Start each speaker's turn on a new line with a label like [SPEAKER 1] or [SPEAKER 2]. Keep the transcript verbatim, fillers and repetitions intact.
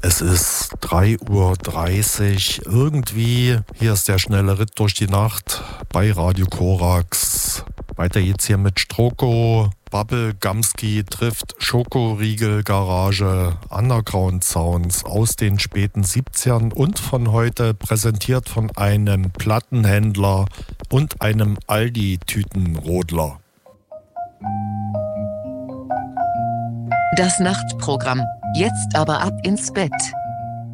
[SPEAKER 1] Es ist drei Uhr dreißig. Irgendwie, hier ist der schnelle Ritt durch die Nacht bei Radio Korax. Weiter geht's hier mit Stroko. Bubble Gamski trifft Schokoriegel Garage, Underground Sounds aus den späten siebzigern und von heute präsentiert von einem Plattenhändler und einem Aldi-Tütenrodler.
[SPEAKER 2] Das Nachtprogramm. Jetzt aber ab ins Bett.